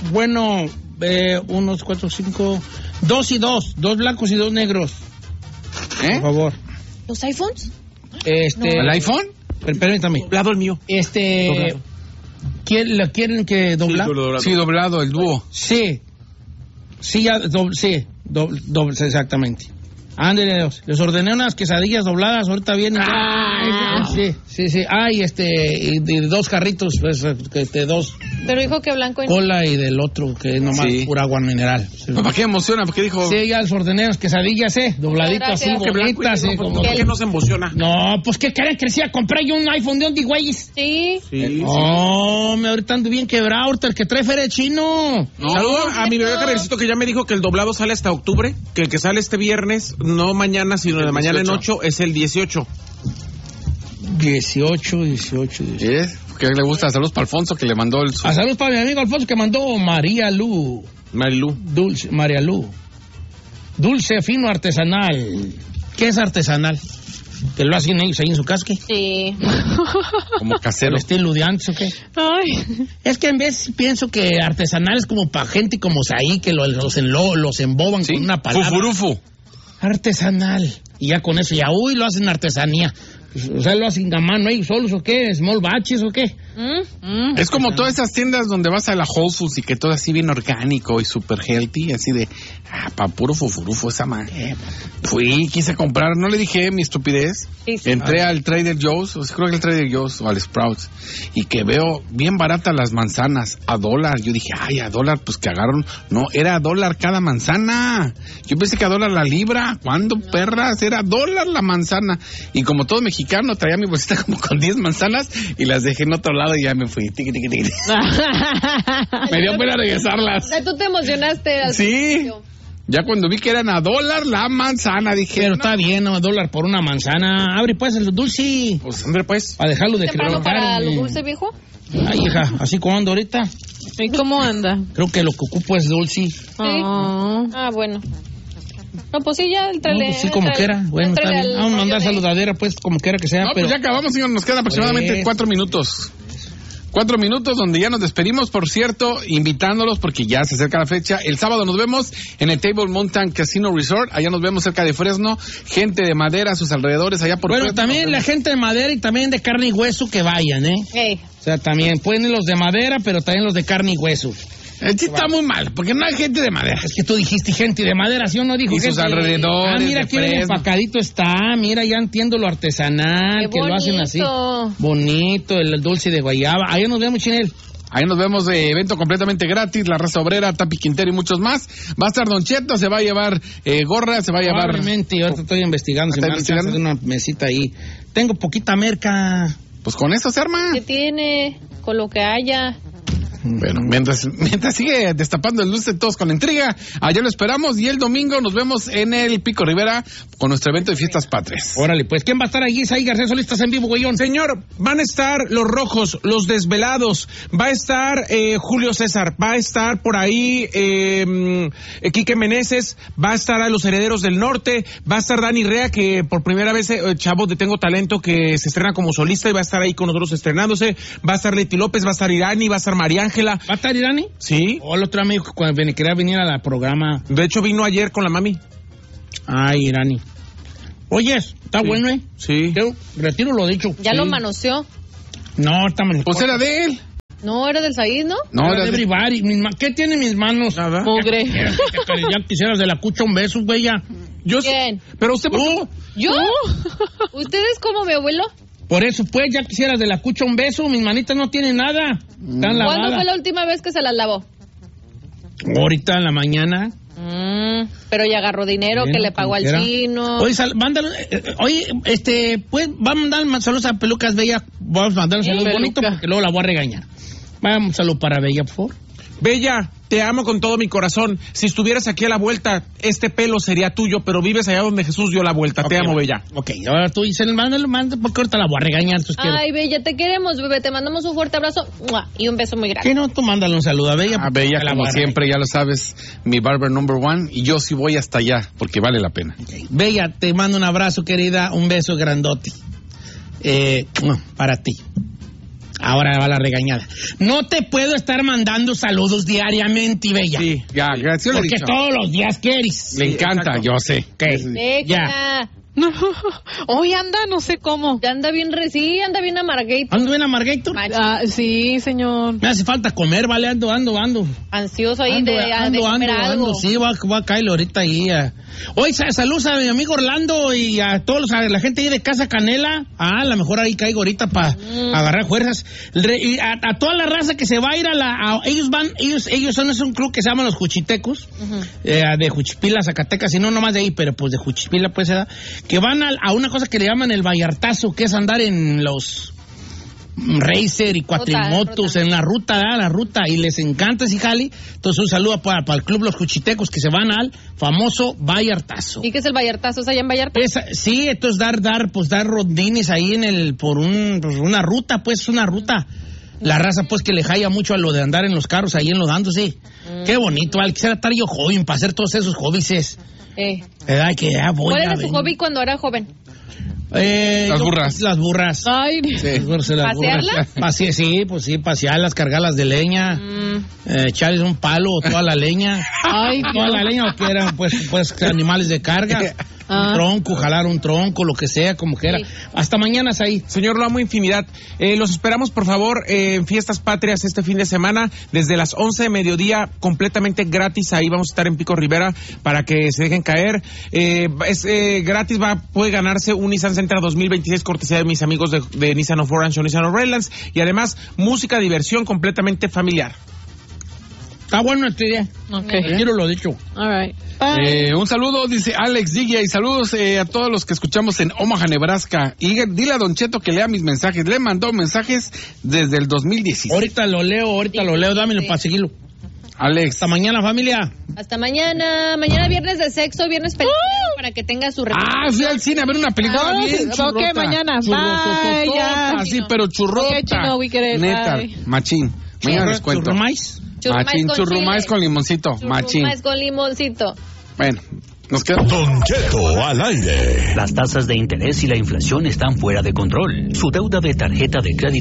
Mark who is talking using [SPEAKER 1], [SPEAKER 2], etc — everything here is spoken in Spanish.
[SPEAKER 1] Bueno, 1, 4, 5, 2 y 2. 2 blancos y 2 negros. Por favor.
[SPEAKER 2] ¿Los iPhones?
[SPEAKER 3] ¿El iPhone?
[SPEAKER 1] Permítame.
[SPEAKER 4] Doblado el mío.
[SPEAKER 1] ¿Quieren que doblado?
[SPEAKER 3] Sí, doblado, el dúo.
[SPEAKER 1] Sí. Sí, ya, exactamente. Ándale, les ordené unas quesadillas dobladas, ahorita vienen. Sí. Ay, y 2 jarritos, pues, 2.
[SPEAKER 2] Pero dijo que blanco y
[SPEAKER 1] cola y del otro, que nomás pura agua mineral. Sí.
[SPEAKER 3] ¿Para qué emociona? ¿Por qué dijo?
[SPEAKER 1] Sí, ya les ordené unas quesadillas, dobladitas así, bonitas.
[SPEAKER 4] ¿Por qué no se emociona?
[SPEAKER 1] No, pues, ¿qué quieren que decía? Compré yo un iPhone de Ondi, güeyes.
[SPEAKER 2] Sí.
[SPEAKER 1] No, ahorita ando bien quebrado, ahorita el que trae feria chino.
[SPEAKER 4] No, saludos a mi bebé Javiercito, que ya me dijo que el doblado sale hasta octubre, que el que sale este viernes, no mañana, sino de mañana en 8, es el 18.
[SPEAKER 1] 18.
[SPEAKER 3] ¿Qué le gusta? Saludos para Alfonso, que le mandó el...
[SPEAKER 1] Saludos para mi amigo Alfonso, que mandó María Lu. Dulce fino artesanal. ¿Qué es artesanal? ¿Que lo hacen ellos ahí en su casque?
[SPEAKER 2] Sí.
[SPEAKER 3] Como casero.
[SPEAKER 1] ¿El estilo de antes o qué?
[SPEAKER 2] Ay.
[SPEAKER 1] Es que en vez pienso que artesanal es como para gente como Saí, que los emboban con una palabra.
[SPEAKER 3] Fufurufu.
[SPEAKER 1] Artesanal. Y ya con eso, lo hacen artesanía. O sea, lo hacen a mano ellos solos o qué, small batches o qué.
[SPEAKER 3] Es como todas esas tiendas donde vas a la Whole Foods y que todo así bien orgánico y super healthy, así de, pa' puro fufurufo esa madre. Quise comprar, no le dije mi estupidez. Sí. Entré al Trader Joe's, creo que el Trader Joe's o al Sprouts, y que veo bien baratas las manzanas, $1. Yo dije, ay, $1, pues que agarraron. No, era $1 cada manzana. Yo pensé que $1 la libra. ¿Cuándo, perras? Era $1 la manzana. Y como todo mexicano, traía mi bolsita como con 10 manzanas y las dejé en otro lado y ya me fui. Tiqui. Me dio pena regresarlas.
[SPEAKER 2] Tú te emocionaste.
[SPEAKER 3] Sí. Ya cuando vi que eran $1 la manzana, dije...
[SPEAKER 1] Pero está bien, $1 por una manzana. Abre pues el dulce.
[SPEAKER 4] Pues, hombre, pues.
[SPEAKER 1] A dejarlo de
[SPEAKER 2] creer. ¿Para lo dulce, viejo?
[SPEAKER 1] Ay, hija, así como ando ahorita.
[SPEAKER 2] ¿Y cómo anda?
[SPEAKER 1] Creo que lo que ocupo es dulce.
[SPEAKER 2] Sí. Ah, bueno. No, pues sí, ya el trailer.
[SPEAKER 1] No, pues sí, como quiera. Bueno, está bien. Vamos a mandar saludadera, pues, como quiera que sea.
[SPEAKER 3] No,
[SPEAKER 1] pero...
[SPEAKER 3] pues ya acabamos, señor. Nos quedan aproximadamente 4 minutos. 4 minutos donde ya nos despedimos, por cierto, invitándolos porque ya se acerca la fecha. El sábado nos vemos en el Table Mountain Casino Resort. Allá nos vemos cerca de Fresno. Gente de Madera, sus alrededores, allá por...
[SPEAKER 1] Bueno, también la gente de Madera y también de carne y hueso que vayan, ¿eh?
[SPEAKER 2] Hey.
[SPEAKER 1] O sea, también pueden ir los de Madera, pero también los de carne y hueso.
[SPEAKER 3] Sí está muy mal, porque no hay gente de Madera.
[SPEAKER 1] Es que tú dijiste gente de Madera, ¿sí o no? Dijo
[SPEAKER 3] y sus alrededores.
[SPEAKER 1] Mira qué bien empacadito está. Mira, ya entiendo lo artesanal, que lo hacen así. Bonito, el dulce de guayaba. Ahí nos vemos, Chinel.
[SPEAKER 3] Ahí nos vemos de evento completamente gratis, La Raza Obrera, Tapi Quintero y muchos más. Va a estar Don Cheto, se va a llevar gorra, se va a llevar...
[SPEAKER 1] Probablemente, ahorita estoy investigando, se me hace una mesita ahí. Tengo poquita merca.
[SPEAKER 3] Pues con eso se arma.
[SPEAKER 2] ¿Qué tiene? Con lo que haya.
[SPEAKER 3] Bueno, mientras sigue destapando el dulce todos con intriga, allá lo esperamos y el domingo nos vemos en el Pico Rivera con nuestro evento de Fiestas Patrias.
[SPEAKER 1] Órale, pues, ¿quién va a estar allí? Ahí García Solís, estás en vivo, güeyón.
[SPEAKER 4] Señor, van a estar Los Rojos, Los Desvelados, va a estar Julio César, va a estar por ahí Quique Meneses, va a estar a Los Herederos del Norte, va a estar Dani Rea, que por primera vez, chavos de Tengo Talento, que se estrena como solista y va a estar ahí con nosotros estrenándose, va a estar Leti López, va a estar Irani, va a estar María Ángela.
[SPEAKER 1] ¿Va a estar Irani?
[SPEAKER 4] Sí.
[SPEAKER 1] O el otro amigo que cuando quería venir al programa.
[SPEAKER 4] De hecho, vino ayer con la mami.
[SPEAKER 1] Ay, Irani. Oyes, está bueno, ¿eh?
[SPEAKER 4] Sí.
[SPEAKER 1] Yo retiro lo dicho.
[SPEAKER 2] Ya lo manoseó.
[SPEAKER 1] No, estamos...
[SPEAKER 3] Pues era de él.
[SPEAKER 2] No, era del Said, ¿no?
[SPEAKER 3] No, era
[SPEAKER 1] de everybody. ¿Qué tiene mis manos?
[SPEAKER 4] Nada.
[SPEAKER 2] Mugre.
[SPEAKER 1] Ya quisieras de la cucha un beso, güey, ya.
[SPEAKER 2] ¿Quién?
[SPEAKER 4] Pero usted...
[SPEAKER 2] ¿Yo? ¿Ustedes como mi abuelo?
[SPEAKER 1] Por eso, pues, ya quisieras de la cucha un beso. Mis manitas no tienen nada. Están lavadas.
[SPEAKER 2] ¿Cuándo fue la última vez que se las lavó?
[SPEAKER 1] Ahorita en la mañana.
[SPEAKER 2] Pero ya agarró dinero, que le pagó al chino.
[SPEAKER 1] Oye, mándalo. Pues, vamos a mandar saludos a Pelucas Bella. Vamos a mandar un saludo bonito porque luego la voy a regañar. Vamos, un saludo para Bella, por favor.
[SPEAKER 4] Bella, te amo con todo mi corazón. Si estuvieras aquí a la vuelta, este pelo sería tuyo, pero vives allá donde Jesús dio la vuelta.
[SPEAKER 1] Okay,
[SPEAKER 4] te amo, Bella.
[SPEAKER 1] Ok, ahora tú dices, mándalo, porque ahorita la voy a regañar.
[SPEAKER 2] Ay, Bella, te queremos, bebé. Te mandamos un fuerte abrazo y un beso muy grande.
[SPEAKER 1] ¿Qué no? Tú mándale un saludo a Bella.
[SPEAKER 3] A Bella, como siempre, ya lo sabes, mi barber number one. Y yo sí voy hasta allá, porque vale la pena.
[SPEAKER 1] Okay. Bella, te mando un abrazo, querida. Un beso grandote. Para ti. Ahora va la regañada. No te puedo estar mandando saludos diariamente, bella.
[SPEAKER 3] Sí, ya, gracias.
[SPEAKER 1] Porque todos los días quieres.
[SPEAKER 3] Le encanta,
[SPEAKER 4] exacto.
[SPEAKER 3] yo sé.
[SPEAKER 1] Ya.
[SPEAKER 2] No.
[SPEAKER 5] Hoy anda, no sé cómo.
[SPEAKER 2] Ya anda bien anda bien amargado.
[SPEAKER 1] ¿Ando bien amargator?
[SPEAKER 5] Sí, señor.
[SPEAKER 1] Me hace falta comer, vale, ando.
[SPEAKER 2] Ansioso ahí
[SPEAKER 1] Ando,
[SPEAKER 2] de comer algo.
[SPEAKER 1] sí, voy a caerle ahorita ahí. Hoy saludos a mi amigo Orlando y a todos a la gente ahí de Casa Canela. A lo mejor ahí caigo ahorita para agarrar fuerzas. Y a toda la raza que se va a ir ellos son es un club que se llama los Juchitecos, de Juchipila, Zacatecas, y no nomás de ahí, pero pues de Juchipila pues se da, que van a una cosa que le llaman el Vallartazo, que es andar en los racer y cuatrimotos en la ruta, y les encanta ese jali. Entonces un saludo para el club Los Juchitecos que se van al famoso Vallartazo.
[SPEAKER 2] ¿Y qué es el Vallartazo? ¿Es allá en Vallarta?
[SPEAKER 1] Sí, esto es dar rondines ahí una ruta, pues una ruta. La raza pues que le jaya mucho a lo de andar en los carros ahí enlodándose. Qué bonito, quisiera estar yo joven para hacer todos esos hobbies. ¿Verdad? Que ya voy.
[SPEAKER 2] ¿Cuál era su hobby cuando era joven?
[SPEAKER 3] Las burras.
[SPEAKER 1] Las burras.
[SPEAKER 5] Ay,
[SPEAKER 1] Sí.
[SPEAKER 2] ¿Pasearlas?
[SPEAKER 1] Pasearlas, cargarlas de leña, echarles un palo o toda la leña.
[SPEAKER 5] Ay,
[SPEAKER 1] toda la leña, o que eran pues animales de carga. Un tronco, jalar un tronco, lo que sea, como quiera. Sí. Hasta mañana, ahí.
[SPEAKER 4] Señor, lo amo infinidad. Los esperamos, por favor, en Fiestas Patrias este fin de semana, desde las 11 de mediodía, completamente gratis. Ahí vamos a estar en Pico Rivera para que se dejen caer. Es gratis, puede ganarse un Nissan Sentra 2026, cortesía de mis amigos de Nissan of Orange o Nissan of Redlands. Y además, música, diversión completamente familiar.
[SPEAKER 1] Está bueno esta idea.
[SPEAKER 5] Okay.
[SPEAKER 1] Quiero lo dicho.
[SPEAKER 5] All right.
[SPEAKER 3] Un saludo, dice Alex DJ, y saludos a todos los que escuchamos en Omaha, Nebraska. Y dile a Don Cheto que lea mis mensajes. Le mandó mensajes desde el 2016.
[SPEAKER 1] Ahorita lo leo, dámelo para seguirlo.
[SPEAKER 3] Alex.
[SPEAKER 1] Hasta mañana, familia.
[SPEAKER 2] Hasta mañana. Mañana viernes de sexo, viernes película para que tenga su
[SPEAKER 3] fui al cine a ver una película bien churrota.
[SPEAKER 5] Ok, mañana. Bye, ya.
[SPEAKER 3] Así, pero churrota.
[SPEAKER 5] Ok, chino, we get it.
[SPEAKER 3] Neta,
[SPEAKER 5] Bye.
[SPEAKER 3] machín. Mañana les cuento.
[SPEAKER 1] ¿Churrumais?
[SPEAKER 3] Churrumais con limoncito. Machín.
[SPEAKER 2] Churrumais con limoncito.
[SPEAKER 3] Bueno, nos quedamos.
[SPEAKER 6] Don Cheto al aire. Las tasas de interés y la inflación están fuera de control. Su deuda de tarjeta de crédito